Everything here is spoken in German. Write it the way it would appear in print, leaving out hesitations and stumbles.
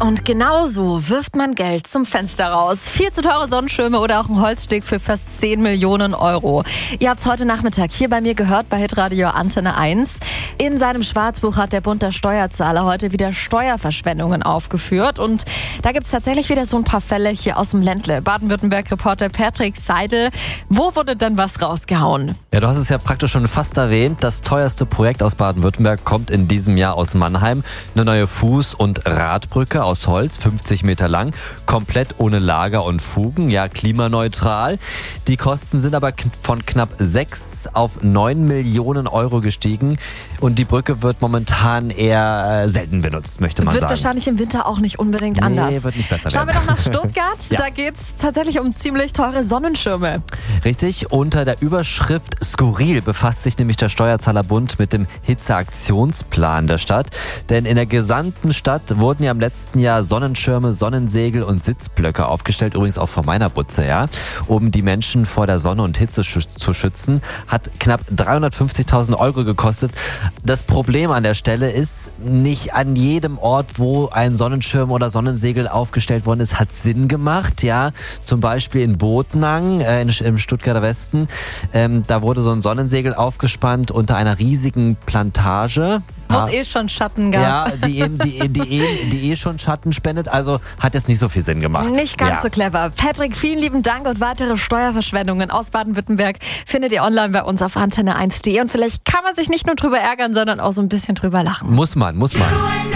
Und genauso wirft man Geld zum Fenster raus. Viel zu teure Sonnenschirme oder auch ein Holzsteg für fast 10 Millionen Euro. Ihr habt es heute Nachmittag hier bei mir gehört bei Hitradio Antenne 1. In seinem Schwarzbuch hat der Bund der Steuerzahler heute wieder Steuerverschwendungen aufgeführt. Und da gibt es tatsächlich wieder so ein paar Fälle hier aus dem Ländle. Baden-Württemberg-Reporter Patrick Seidel. Wo wurde denn was rausgehauen? Ja, du hast es ja praktisch schon fast erwähnt. Das teuerste Projekt aus Baden-Württemberg kommt in diesem Jahr aus Mannheim. Eine neue Fuß- und Radbrücke aus Holz, 50 Meter lang, komplett ohne Lager und Fugen, ja klimaneutral. Die Kosten sind aber von knapp 6 auf 9 Millionen Euro gestiegen und die Brücke wird momentan eher selten benutzt, möchte man sagen. Wird wahrscheinlich im Winter auch nicht unbedingt anders. Nee, wird nicht besser Schauen wir werden. doch nach Stuttgart. Ja. Da geht es tatsächlich um ziemlich teure Sonnenschirme. Richtig, unter der Überschrift Skurril befasst sich nämlich der Steuerzahlerbund mit dem Hitzeaktionsplan der Stadt. Denn in der gesamten Stadt wurden ja im letzten Jahr Sonnenschirme, Sonnensegel und Sitzblöcke aufgestellt, übrigens auch vor meiner Butze, ja, um die Menschen vor der Sonne und Hitze zu schützen. Hat knapp 350.000 Euro gekostet. Das Problem an der Stelle ist, nicht an jedem Ort, wo ein Sonnenschirm oder Sonnensegel aufgestellt worden ist, hat Sinn gemacht, ja. Zum Beispiel in Botnang, im Stuttgarter Westen. Da wurde so ein Sonnensegel aufgespannt unter einer riesigen Plantage. Wo es eh schon Schatten gab. Ja, die schon Schatten spendet, also hat jetzt nicht so viel Sinn gemacht. Nicht ganz so clever. Patrick, vielen lieben Dank und weitere Steuerverschwendungen aus Baden-Württemberg findet ihr online bei uns auf antenne1.de und vielleicht kann man sich nicht nur drüber ärgern, sondern auch so ein bisschen drüber lachen. Muss man.